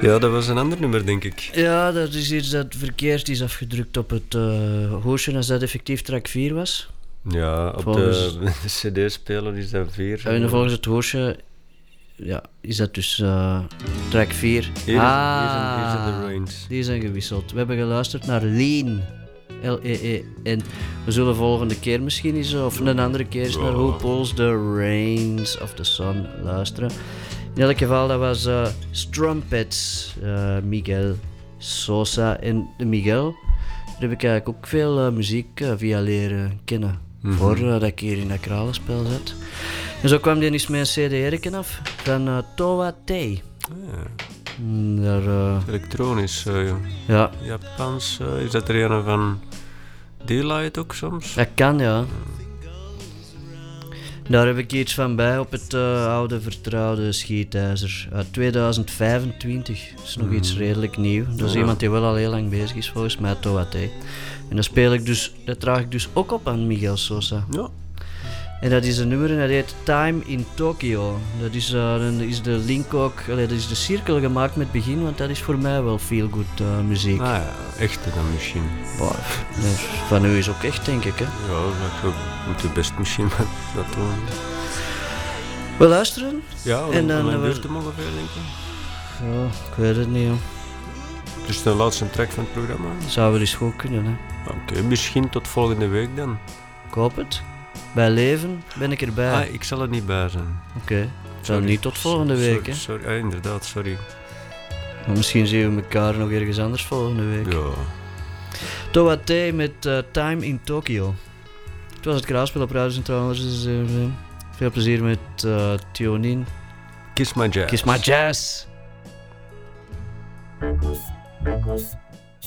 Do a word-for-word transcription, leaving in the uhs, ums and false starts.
Ja, dat was een ander nummer, denk ik. Ja, dat is iets dat verkeerd is afgedrukt op het uh, hoesje als dat effectief track vier was. Ja, op volgens... de, de cd-speler is dat vier. En volgens het hoesje ja, is dat dus uh, track vier. Hier is, ah, hier zijn, hier zijn de Rains. Die zijn gewisseld. We hebben geluisterd naar Lean. L E E N. We zullen volgende keer misschien eens, of een andere keer eens, oh. naar Who Pulls the Reins of the Sun luisteren. In elk geval, dat was uh, Strumpets, uh, Miguel Sosa. En de Miguel, daar heb ik eigenlijk ook veel uh, muziek uh, via leren kennen. Mm-hmm. Voordat uh, ik hier in dat kralenspel zat. En zo kwam die eens met een cd-erken af van uh, Toa T. Ah. Daar, uh, elektronisch, uh, ja. Japans, uh, is dat er een van Daylight ook soms? Dat kan, ja. Hmm. Daar heb ik iets van bij op het uh, oude vertrouwde schietijzer uit tweeduizend vijfentwintig. Dat is nog hmm. iets redelijk nieuw. Dat is ja. iemand die wel al heel lang bezig is, volgens mij, Toa T. En dat speel ik dus, dat draag ik dus ook op aan Miguel Sosa. Ja. En dat is een nummer en dat heet Time in Tokyo. Dat is, uh, dan is de link ook, allee, dat is de cirkel gemaakt met het begin, want dat is voor mij wel feel good uh, muziek. Ah ja, echte dan misschien. Boah, van u is ook echt, denk ik, hè? Ja, dat moet je best misschien dat doen. We luisteren? Ja, en dan mijn we... beurt hem ongeveer, denk ik. Ja, ik weet het niet, hoor. Het is de laatste track van het programma. Zou wel eens goed kunnen, hè? Oké, okay, misschien tot volgende week dan. Ik hoop het. Bij leven ben ik erbij. Ah, ik zal er niet bij zijn. Oké, okay. Dan niet tot volgende week, sorry, hè? Sorry, ah, inderdaad, sorry. Maar misschien zien we elkaar nog ergens anders volgende week. Ja. Toa T met uh, Time in Tokyo. Het was het kraanspel op Radio Centraal. Dus, uh, veel plezier met uh, Tionin. Kiss My Jazz. Kiss My Jazz.